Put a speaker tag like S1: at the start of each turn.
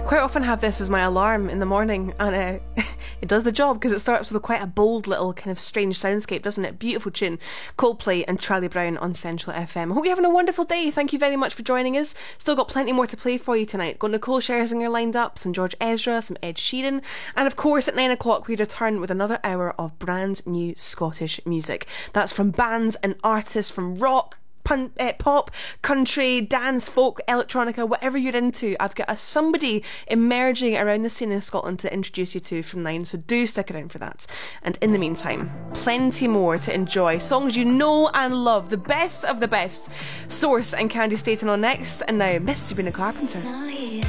S1: Quite often have this as my alarm in the morning, and it does the job because it starts with quite a bold little kind of strange soundscape, doesn't it? Beautiful tune. Coldplay and Charlie Brown on Central FM. I hope you're having a wonderful day. Thank you very much for joining us. Still got plenty more to play for you tonight. Got Nicole Scherzinger lined up, some George Ezra, some Ed Sheeran, and of course at 9 o'clock we return with another hour of brand new Scottish music. That's from bands and artists from rock, pop, country, dance, folk, electronica, whatever you're into. I've got somebody emerging around the scene in Scotland to introduce you to from 9, so do stick around for that. And in the meantime, plenty more to enjoy. Songs you know and love, the best of the best. Source and Candy Staten on next, and now Miss Sabrina Carpenter.